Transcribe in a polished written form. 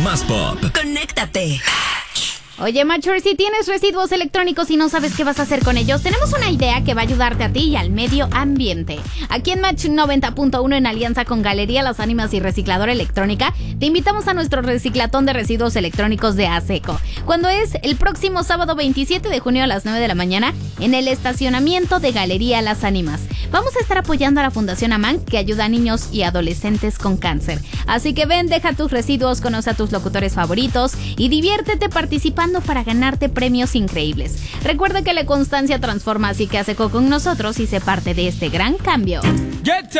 más pop. Conéctate. Oye, Mature, si tienes residuos electrónicos y no sabes qué vas a hacer con ellos, tenemos una idea que va a ayudarte a ti y al medio ambiente. Aquí en Match 90.1, en alianza con Galería Las Ánimas y Recicladora Electrónica, te invitamos a nuestro reciclatón de residuos electrónicos de ASECO, cuando es el próximo sábado 27 de junio a las 9 de la mañana en el estacionamiento de Galería Las Ánimas. Vamos a estar apoyando a la Fundación AMAN, que ayuda a niños y adolescentes con cáncer. Así que ven, deja tus residuos, conoce a tus locutores favoritos y diviértete participando para ganarte premios increíbles. Recuerda que la constancia transforma, así que ASECO con nosotros y sé parte de este gran cambio. Get